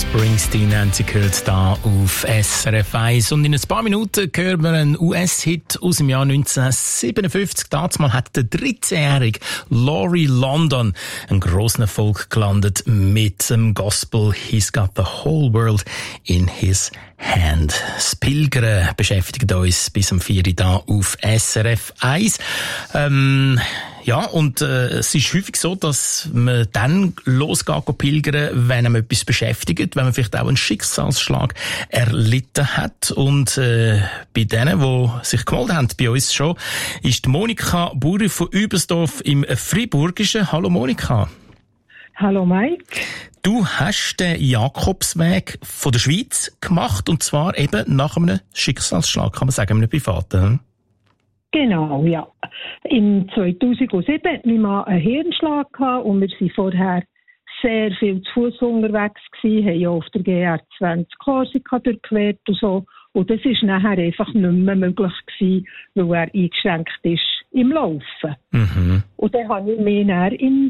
Springsteen, Nancy gehört da auf SRF 1. Und in ein paar Minuten hören wir einen US-Hit aus dem Jahr 1957. Damals hat der 13-jährige Laurie London einen grossen Erfolg gelandet mit dem Gospel «He's got the whole world in his hand». Das Pilgern beschäftigt uns bis um 4 Uhr da auf SRF 1. Ja, und es ist häufig so, dass man dann losgeht pilgern, wenn man etwas beschäftigt, wenn man vielleicht auch einen Schicksalsschlag erlitten hat. Und bei denen, die sich gemeldet haben, bei uns schon, ist Monika Buri von Übersdorf im Friburgischen. Hallo Monika. Hallo Mike. Du hast den Jakobsweg von der Schweiz gemacht, und zwar eben nach einem Schicksalsschlag, kann man sagen, einem privaten. Genau, ja. Im 2007 hatten wir mal einen Hirnschlag gehabt und wir waren vorher sehr viel zu Fuß unterwegs gewesen, haben ja auf der GR20 Korsika durchquert und so. Und das war nachher einfach nicht mehr möglich gewesen, weil er eingeschränkt ist im Laufen. Mhm. Und dann habe ich mich dann im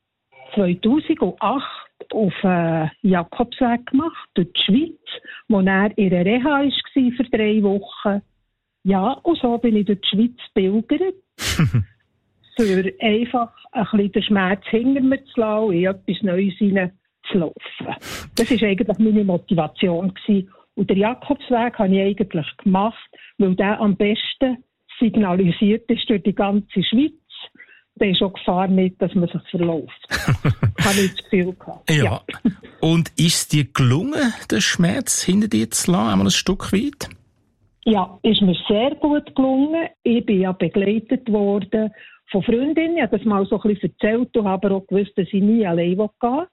2008 auf einen Jakobsweg gemacht, durch die Schweiz, wo er in der Reha war für 3 Wochen. Ja, und so bin ich durch die Schweiz pilgert, für einfach ein bisschen den Schmerz hinter mir zu lassen und in etwas Neues hineinzulaufen. Das war eigentlich meine Motivation gewesen. Und den Jakobsweg habe ich eigentlich gemacht, weil der am besten signalisiert ist durch die ganze Schweiz. Da ist auch Gefahr nicht, dass man sich verläuft. Habe ich das Gefühl gehabt. Ja. Und ist es dir gelungen, den Schmerz hinter dir zu lassen, einmal ein Stück weit? Ja, ist mir sehr gut gelungen. Ich bin ja begleitet worden von Freundinnen. Ich habe das mal so ein bisschen erzählt und habe aber auch gewusst, dass ich nie allein gehen will.